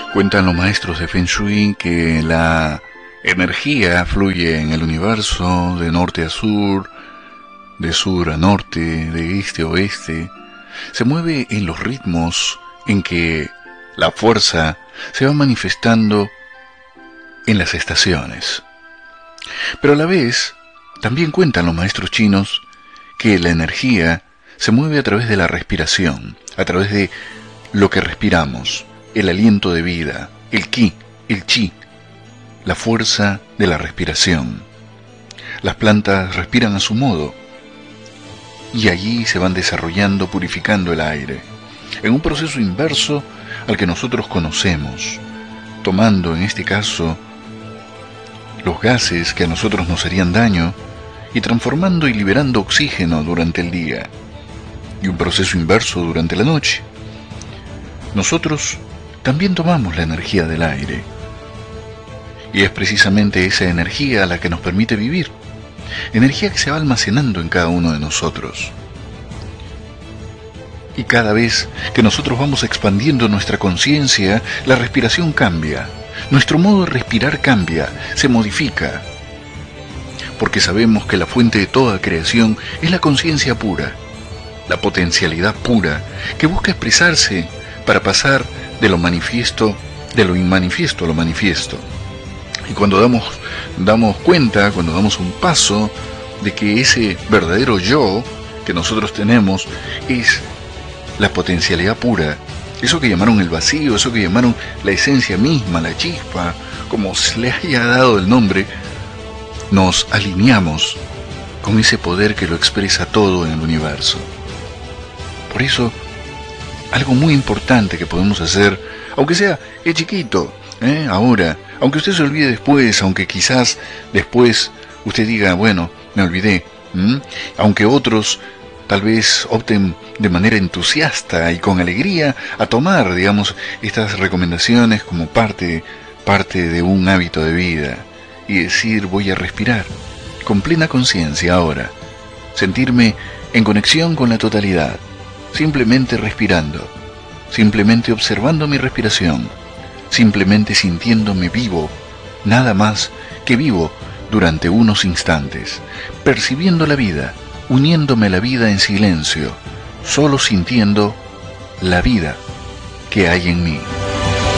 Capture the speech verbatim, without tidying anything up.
Cuentan los maestros de Feng Shui que la energía fluye en el universo de norte a sur, de sur a norte, de este a oeste. Se mueve en los ritmos en que la fuerza se va manifestando en las estaciones. Pero a la vez, también cuentan los maestros chinos que la energía se mueve a través de la respiración, a través de lo que respiramos, el aliento de vida, el ki, el chi, la fuerza de la respiración. Las plantas respiran a su modo y allí se van desarrollando, purificando el aire, en un proceso inverso al que nosotros conocemos, tomando en este caso los gases que a nosotros nos harían daño y transformando y liberando oxígeno durante el día, y un proceso inverso durante la noche. Nosotros también tomamos la energía del aire, y es precisamente esa energía la que nos permite vivir, energía que se va almacenando en cada uno de nosotros. Y cada vez que nosotros vamos expandiendo nuestra conciencia, la respiración cambia, nuestro modo de respirar cambia, se modifica, porque sabemos que la fuente de toda creación es la conciencia pura, la potencialidad pura, que busca expresarse para pasar de lo manifiesto, de lo inmanifiesto a lo manifiesto. Y cuando damos, damos cuenta, cuando damos un paso de que ese verdadero yo que nosotros tenemos es la potencialidad pura, eso que llamaron el vacío, eso que llamaron la esencia misma, la chispa, como se le haya dado el nombre, nos alineamos con ese poder que lo expresa todo en el universo. Por eso, algo muy importante que podemos hacer, aunque sea es chiquito, ¿eh? ahora, aunque usted se olvide después, aunque quizás después usted diga, bueno, me olvidé, ¿m? aunque otros tal vez opten de manera entusiasta y con alegría a tomar, digamos, estas recomendaciones como parte, parte de un hábito de vida, y decir, voy a respirar con plena conciencia ahora, sentirme en conexión con la totalidad, simplemente respirando, simplemente observando mi respiración, simplemente sintiéndome vivo, nada más que vivo durante unos instantes, percibiendo la vida, uniéndome a la vida en silencio, solo sintiendo la vida que hay en mí.